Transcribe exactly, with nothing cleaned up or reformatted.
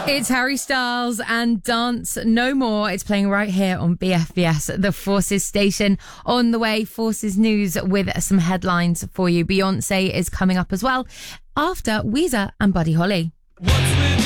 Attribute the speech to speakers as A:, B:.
A: It's Harry Styles and Dance No More. It's playing right here on B F B S, the Forces station. On the way, Forces News with some headlines for you. Beyonce is coming up as well after Weezer and Buddy Holly.
B: What's